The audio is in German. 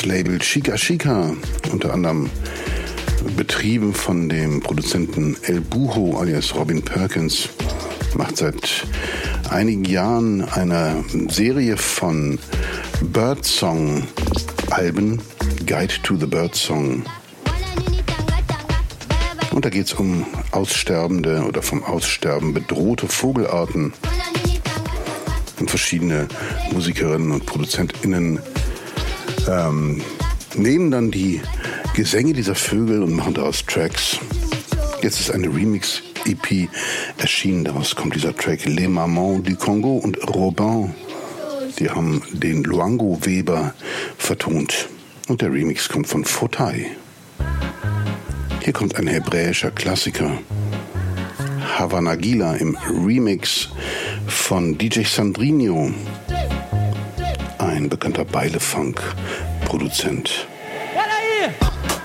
Label Chica Chica, unter anderem betrieben von dem Produzenten El Buho alias Robin Perkins, macht seit einigen Jahren eine Serie von Birdsong-Alben, Guide to the Birdsong. Und da geht es um aussterbende oder vom Aussterben bedrohte Vogelarten. Und verschiedene Musikerinnen und ProduzentInnen nehmen dann die Gesänge dieser Vögel und machen daraus Tracks. Jetzt ist eine Remix-EP erschienen. Daraus kommt dieser Track Les Mamans du Congo und Robin. Die haben den Luango Weber vertont. Und der Remix kommt von Fotai. Hier kommt ein hebräischer Klassiker. Havana Gila im Remix von DJ Sandrinho. Ein bekannter Beile-Funk-Produzent.